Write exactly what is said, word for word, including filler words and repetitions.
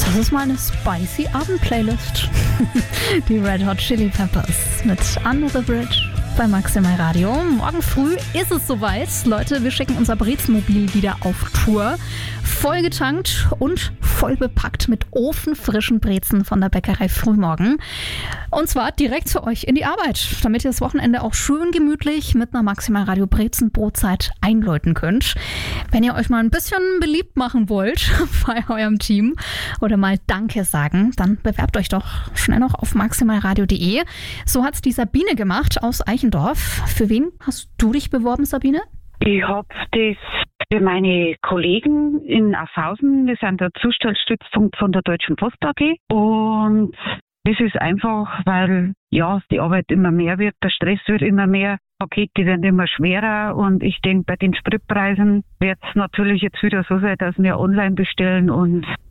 Das ist meine spicy Abendplaylist. Die Red Hot Chili Peppers mit Under the Bridge bei Maximal Radio. Morgen früh ist es soweit. Leute, wir schicken unser Brezenmobil wieder auf Tour. Voll getankt und voll bepackt mit ofenfrischen Brezen von der Bäckerei Frühmorgen. Und zwar direkt zu euch in die Arbeit, damit ihr das Wochenende auch schön gemütlich mit einer Maximal Radio Brezen-Brotzeit einläuten könnt. Wenn ihr euch mal ein bisschen beliebt machen wollt bei eurem Team oder mal Danke sagen, dann bewerbt euch doch schnell noch auf maximalradio punkt de. So hat es die Sabine gemacht aus Eichendorf. Für wen hast du dich beworben, Sabine? Ich habe das für meine Kollegen in Afhausen. Wir sind der Zustellstützpunkt von der Deutschen Post A G. Und das ist einfach, weil ja die Arbeit immer mehr wird, der Stress wird immer mehr, Pakete werden immer schwerer. Und ich denke, bei den Spritpreisen wird es natürlich jetzt wieder so sein, dass wir online bestellen und